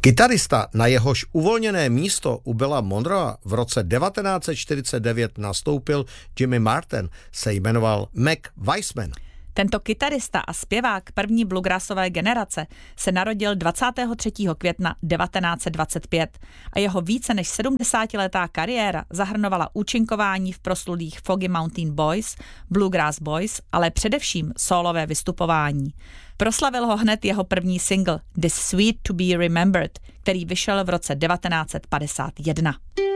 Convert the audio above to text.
Kytarista, na jehož uvolněné místo u Billa Monroea v roce 1949 nastoupil Jimmy Martin, se jmenoval Mac Weissman. Tento kytarista a zpěvák první bluegrassové generace se narodil 23. května 1925 a jeho více než 70letá kariéra zahrnovala účinkování v proslulých Foggy Mountain Boys, Bluegrass Boys, ale především sólové vystupování. Proslavil ho hned jeho první single This Sweet to be Remembered, který vyšel v roce 1951.